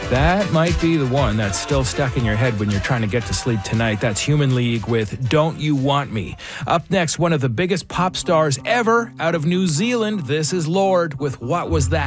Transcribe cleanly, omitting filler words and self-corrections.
That might be the one that's still stuck in your head when you're trying to get to sleep tonight. That's Human League with Don't You Want Me. Up next, one of the biggest pop stars ever out of New Zealand. This is Lorde with What Was That?